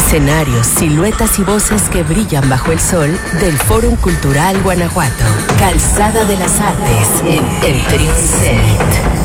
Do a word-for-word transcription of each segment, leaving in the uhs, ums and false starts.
Escenarios, siluetas y voces que brillan bajo el sol del Fórum Cultural Guanajuato. Calzada de las Artes en el Trión Zenit.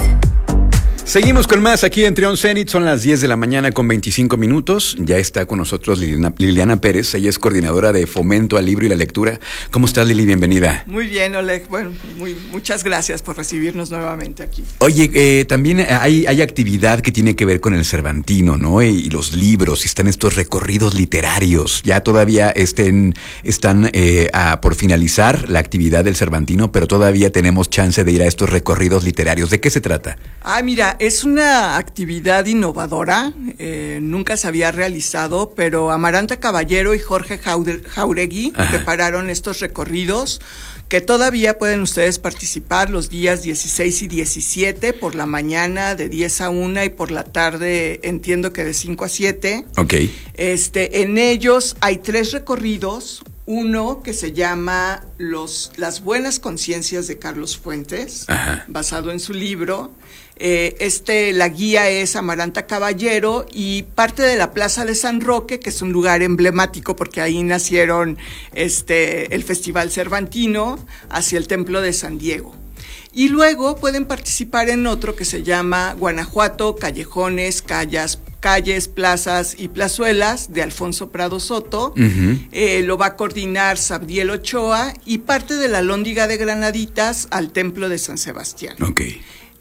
Seguimos con más aquí en Trión Zenit, son las diez de la mañana con veinticinco minutos. Ya está con nosotros Liliana, Liliana Pérez, ella es coordinadora de Fomento al Libro y la Lectura. ¿Cómo estás, Lili? Bienvenida. Muy bien, Oleg. Bueno, muy, muchas gracias por recibirnos nuevamente aquí. Oye, eh, también hay, hay actividad que tiene que ver con el Cervantino, ¿no? Y, y los libros, y están estos recorridos literarios. Ya todavía estén, están eh, a, por finalizar la actividad del Cervantino, pero todavía tenemos chance de ir a estos recorridos literarios. ¿De qué se trata? Ah, mira, es una actividad innovadora, eh, nunca se había realizado, pero Amaranta Caballero y Jorge Jauregui Ajá. prepararon estos recorridos que todavía pueden ustedes participar los días dieciséis y diecisiete, por la mañana de diez a una y por la tarde entiendo que de cinco a siete. Ok. Este, en ellos hay tres recorridos. Uno que se llama los, Las Buenas Conciencias de Carlos Fuentes, Ajá. basado en su libro. Eh, este, la guía es Amaranta Caballero y parte de la Plaza de San Roque, que es un lugar emblemático porque ahí nacieron este, el Festival Cervantino, hacia el Templo de San Diego. Y luego pueden participar en otro que se llama Guanajuato, Callejones, Calles, calles, plazas y plazuelas, de Alfonso Prado Soto. Uh-huh. Eh, lo va a coordinar Sabdiel Ochoa, y parte de la Lóndiga de Granaditas al Templo de San Sebastián. Okay.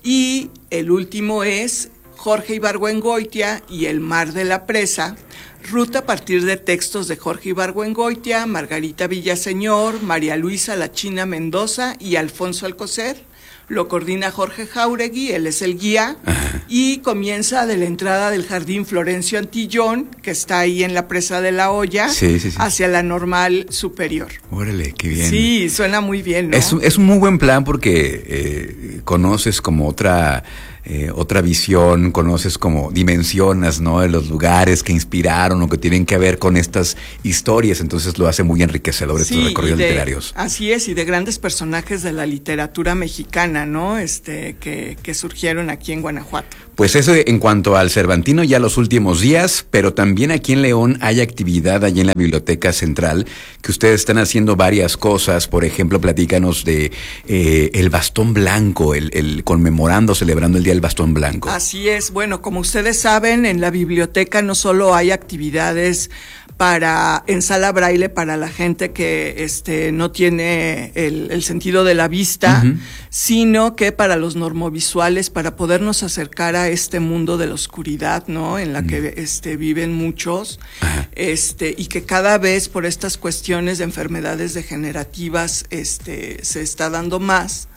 Y el último es Jorge Ibargüengoitia y el Mar de la Presa, ruta a partir de textos de Jorge Ibargüengoitia, Margarita Villaseñor, María Luisa La China Mendoza y Alfonso Alcocer. Lo coordina Jorge Jauregui, él es el guía, Ajá. y comienza de la entrada del Jardín Florencio Antillón, que está ahí en la Presa de la Olla, sí, sí, sí. hacia la Normal Superior. Órale, qué bien. Sí, suena muy bien, ¿no? Es, es un muy buen plan porque eh, conoces como otra... Eh, otra visión, conoces como dimensionas, ¿no? De los lugares que inspiraron o que tienen que ver con estas historias, entonces lo hace muy enriquecedor sí, estos recorridos de, literarios. Así es, y de grandes personajes de la literatura mexicana, ¿no? Este, que, que surgieron aquí en Guanajuato. Pues eso en cuanto al Cervantino ya los últimos días, pero también aquí en León hay actividad allí en la Biblioteca Central, que ustedes están haciendo varias cosas. Por ejemplo, platícanos de eh, el Bastón Blanco, el, el conmemorando, celebrando el Día del Bastón Blanco. Así es, bueno, como ustedes saben, en la biblioteca no solo hay actividades para en sala braille para la gente que este no tiene el, el sentido de la vista, uh-huh. sino que para los normovisuales, para podernos acercar a este mundo de la oscuridad, ¿no? En la uh-huh. que este viven muchos, uh-huh. este y que cada vez por estas cuestiones de enfermedades degenerativas este se está dando más.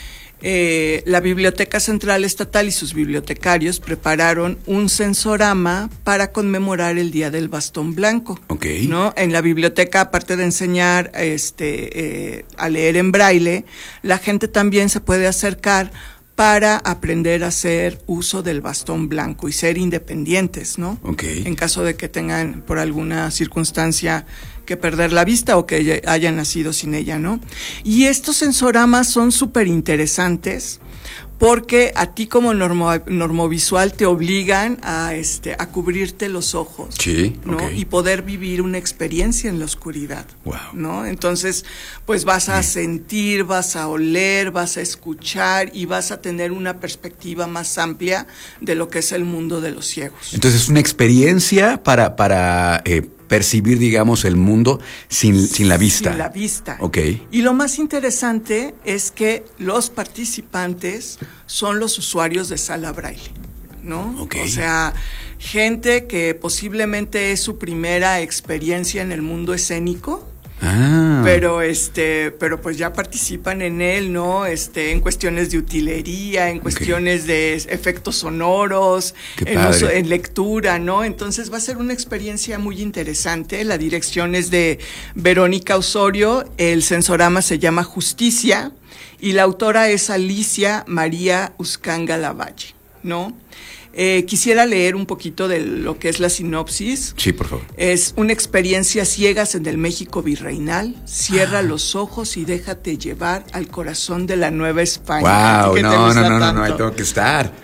Eh, la Biblioteca Central Estatal y sus bibliotecarios prepararon un sensorama para conmemorar el Día del Bastón Blanco. Okay. ¿No? En la biblioteca, aparte de enseñar este, eh, a leer en braille, la gente también se puede acercar para aprender a hacer uso del bastón blanco y ser independientes, ¿no? Okay. En caso de que tengan por alguna circunstancia que perder la vista o que hayan nacido sin ella, ¿no? Y estos sensoramas son súper interesantes porque a ti como normo, normovisual te obligan a este a cubrirte los ojos, sí, ¿no? Okay. Y poder vivir una experiencia en la oscuridad, wow. ¿no? Entonces, pues vas a sí. sentir, vas a oler, vas a escuchar y vas a tener una perspectiva más amplia de lo que es el mundo de los ciegos. Entonces, es una experiencia para para eh, percibir, digamos, el mundo sin, sin la vista. Sin la vista. Okay. Y lo más interesante es que los participantes son los usuarios de sala braille, ¿no? Okay. O sea, gente que posiblemente es su primera experiencia en el mundo escénico. Ah. Pero este, pero pues ya participan en él, ¿no? Este, en cuestiones de utilería, en cuestiones okay. de efectos sonoros, en, uso, en lectura, ¿no? Entonces va a ser una experiencia muy interesante. La dirección es de Verónica Osorio, el sensorama se llama Justicia y la autora es Alicia María Uscanga Lavalle, ¿no? Eh, quisiera leer un poquito de lo que es la sinopsis. Sí, por favor. Es una experiencia ciegas en el México virreinal. Cierra ah. los ojos y déjate llevar al corazón de la Nueva España. Wow, no, no, no, no, no, ahí tengo que estar.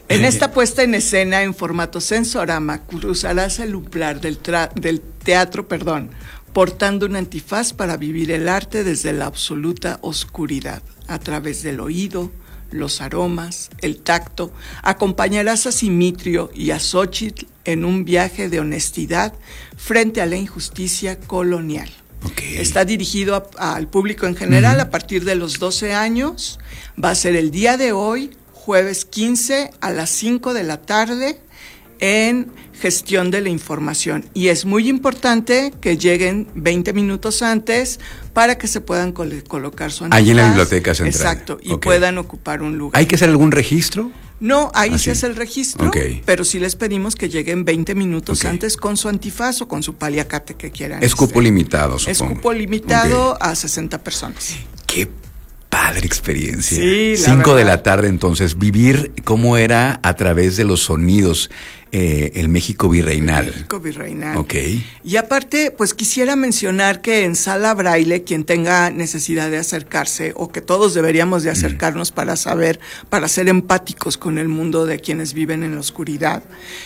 En esta puesta en escena en formato sensorama cruzarás el umbral del, tra- del teatro, perdón, portando un antifaz para vivir el arte desde la absoluta oscuridad, a través del oído, los aromas, el tacto. Acompañarás a Simitrio y a Xóchitl en un viaje de honestidad frente a la injusticia colonial. Okay. Está dirigido a, al público en general, uh-huh, a partir de los doce años. Va a ser el día de hoy, jueves quince a las cinco de la tarde, en Gestión de la Información. Y es muy importante que lleguen veinte minutos antes para que se puedan col- colocar su antifaz. Ahí en la Biblioteca Central. Exacto, y okay, puedan ocupar un lugar. ¿Hay que hacer algún registro? No, ahí ¿Ah, se sí? hace el registro, okay, pero sí les pedimos que lleguen veinte minutos okay, antes con su antifaz o con su paliacate que quieran. Es cupo este. limitado, supongo. Es cupo limitado, okay, a sesenta personas. ¡Qué padre experiencia! Sí, la Cinco verdad. de la tarde, entonces, vivir cómo era a través de los sonidos eh, el México virreinal. El México virreinal. Ok. Y aparte, pues quisiera mencionar que en Sala Braille, quien tenga necesidad de acercarse, o que todos deberíamos de acercarnos mm. para saber, para ser empáticos con el mundo de quienes viven en la oscuridad,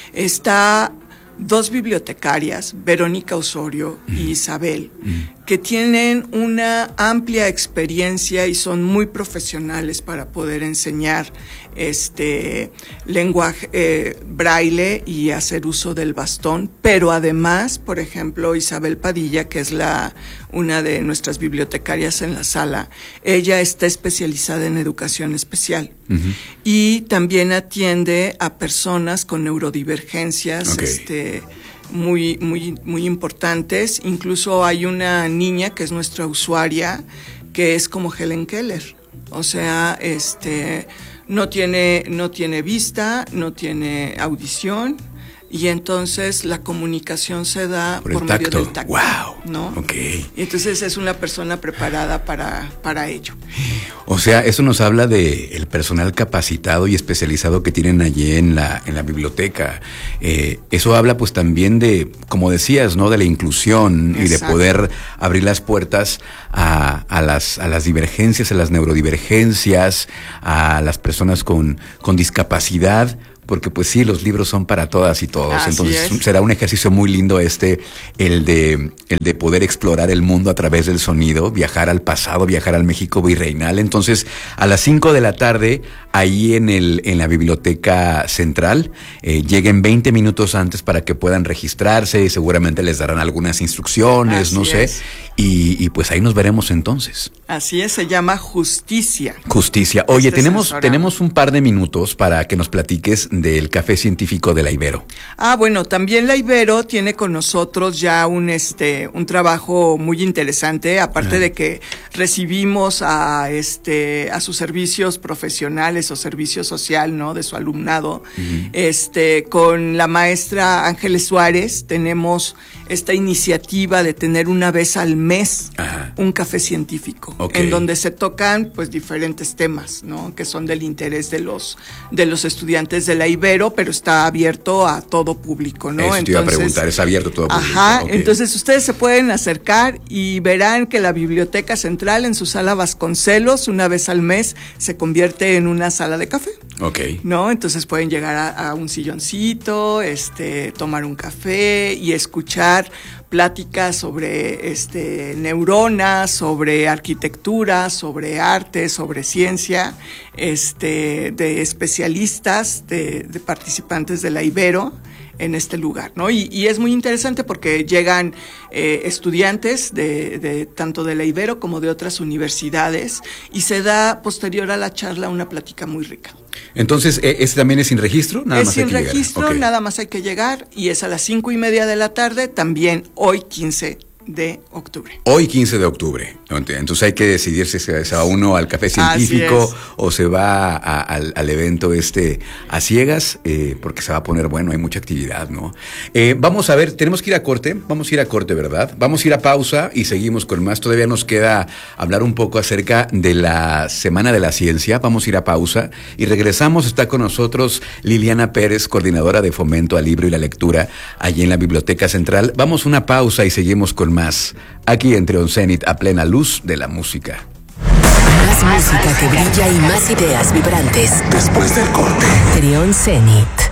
está dos bibliotecarias, Verónica Osorio mm. y Isabel, mm. que tienen una amplia experiencia y son muy profesionales para poder enseñar este lenguaje eh, braille y hacer uso del bastón, pero además, por ejemplo, Isabel Padilla, que es la una de nuestras bibliotecarias en la sala, ella está especializada en educación especial uh-huh. y también atiende a personas con neurodivergencias, okay. este muy muy muy importantes. Incluso hay una niña que es nuestra usuaria que es como Helen Keller, o sea, este no tiene no tiene vista, no tiene audición, y entonces la comunicación se da por, por medio tacto. del tacto, wow, ¿no? Okay. Y entonces es una persona preparada para para ello. O sea, eso nos habla de el personal capacitado y especializado que tienen allí en la en la biblioteca. Eh, eso habla pues también de, como decías, ¿no? De la inclusión. Exacto. Y de poder abrir las puertas a, a las a las divergencias, a las neurodivergencias, a las personas con con discapacidad. Porque pues sí, los libros son para todas y todos. Así Entonces es. Será un ejercicio muy lindo este, el de el de poder explorar el mundo a través del sonido, viajar al pasado, viajar al México virreinal. Entonces, a las cinco de la tarde, ahí en el en la Biblioteca Central, eh, lleguen veinte minutos antes para que puedan registrarse, y seguramente les darán algunas instrucciones, Así no sé. Es. Y, y pues ahí nos veremos entonces. Así es, se llama Justicia. Justicia. Oye, Este tenemos, sensorama. tenemos un par de minutos para que nos platiques del café científico de la Ibero. Ah, bueno, también la Ibero tiene con nosotros ya un este un trabajo muy interesante, aparte ah. de que recibimos a este a sus servicios profesionales o servicio social, ¿no? De su alumnado. Uh-huh. Este, con la maestra Ángeles Suárez tenemos esta iniciativa de tener una vez al mes Ajá. un café científico, okay. en donde se tocan pues diferentes temas, ¿no? Que son del interés de los de los estudiantes de la Ibero, pero está abierto a todo público, ¿no? Eso entonces, te iba a preguntar, es abierto a todo público. Ajá, okay. Entonces ustedes se pueden acercar y verán que la Biblioteca Central en su sala Vasconcelos una vez al mes se convierte en una sala de café. Okay. ¿No? Entonces pueden llegar a, a un silloncito, este, tomar un café y escuchar pláticas sobre este, neuronas, sobre arquitectura, sobre arte, sobre ciencia, este, de especialistas, de, de participantes de la Ibero en este lugar, ¿no? Y, y es muy interesante porque llegan eh, estudiantes de, de tanto de la Ibero como de otras universidades y se da posterior a la charla una plática muy rica. Entonces, ¿ese también es sin registro? Nada es más sin hay que registro, okay. nada más hay que llegar y es a las cinco y media de la tarde, también hoy quince de octubre. Hoy quince de octubre. Entonces hay que decidir si se va uno al café científico o se va a, al, al evento este a ciegas, eh, porque se va a poner bueno, hay mucha actividad, ¿no? Eh, vamos a ver, tenemos que ir a corte, vamos a ir a corte, ¿verdad? Vamos a ir a pausa y seguimos con más. Todavía nos queda hablar un poco acerca de la Semana de la Ciencia. Vamos a ir a pausa y regresamos. Está con nosotros Liliana Pérez, coordinadora de Fomento al Libro y la Lectura, allí en la Biblioteca Central. Vamos a una pausa y seguimos con más, aquí en Trion Zenit, a plena luz de la música. Más música que brilla y más ideas vibrantes. Después del corte. Trión Zenit.